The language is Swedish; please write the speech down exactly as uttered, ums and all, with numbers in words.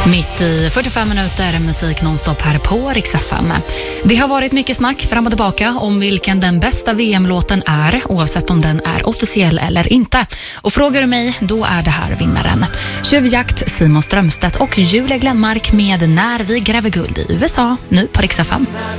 Mitt i fyrtiofem minuter musik nonstop här på Rix F M. Det har varit mycket snack fram och tillbaka om vilken den bästa V M-låten är, oavsett om den är officiell eller inte. Och frågar du mig, då är det här vinnaren. Tjuvjakt, Simon Strömstedt och Julia Glenmark med När vi gräver guld i U S A, nu på Rix F M.